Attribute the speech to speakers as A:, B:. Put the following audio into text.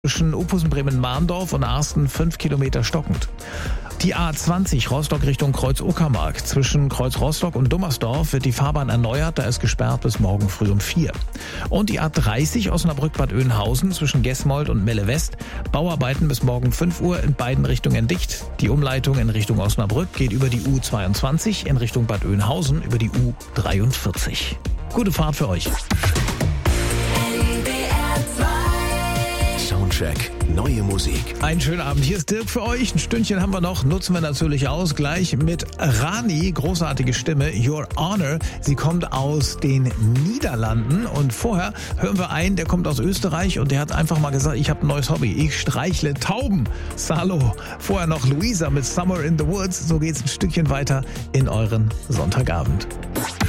A: Zwischen Ophusen-Bremen-Mahndorf und Arsten 5 Kilometer stockend. Die A20 Rostock Richtung Kreuz-Uckermark. Zwischen Kreuz-Rostock und Dummersdorf wird die Fahrbahn erneuert, da ist gesperrt bis morgen früh um 4. Und die A30 Osnabrück-Bad Oeynhausen zwischen Gesmold und Melle-West. Bauarbeiten bis morgen 5 Uhr in beiden Richtungen dicht. Die Umleitung in Richtung Osnabrück geht über die U22, in Richtung Bad Oeynhausen über die U43. Gute Fahrt für euch.
B: Soundcheck, neue Musik.
A: Einen schönen Abend. Hier ist Dirk für euch. Ein Stündchen haben wir noch. Nutzen wir natürlich aus. Gleich mit Rani. Großartige Stimme. Your Honor. Sie kommt aus den Niederlanden. Und vorher hören wir einen, der kommt aus Österreich und der hat einfach mal gesagt, ich habe ein neues Hobby. Ich streichle Tauben. Salo. Vorher noch Luisa mit Summer in the Woods. So geht's ein Stückchen weiter in euren Sonntagabend.